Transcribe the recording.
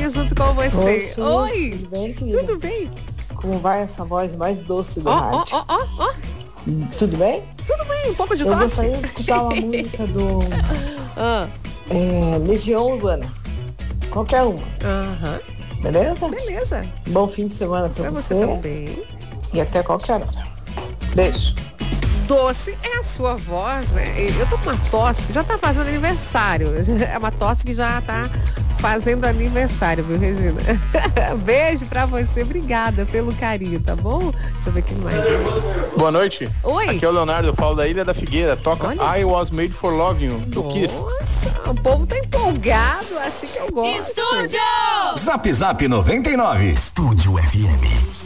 manhã junto com você. Oi. Tudo bem, querida? Tudo bem? Como vai essa voz mais doce do rádio? Ó. Tudo bem? Tudo bem, um pouco de Eu tosse. gostaria de escutar uma música do Legião Urbana. Qualquer uma. Aham. Beleza? Beleza. Bom fim de semana pra você. Também. E até qualquer hora. Beijo. Doce é a sua voz, né? Eu tô com uma tosse que já tá fazendo aniversário. É uma tosse que já tá fazendo aniversário, viu, Regina? Beijo pra você, obrigada pelo carinho, tá bom? Deixa eu ver quem mais. Boa noite. Oi. Aqui é o Leonardo, eu falo da Ilha da Figueira. Toca Olha. I Was Made for Loving You, do Kiss. Nossa, o povo tá empolgado, assim que eu gosto. Estúdio! Zap Zap 99. Estúdio FM.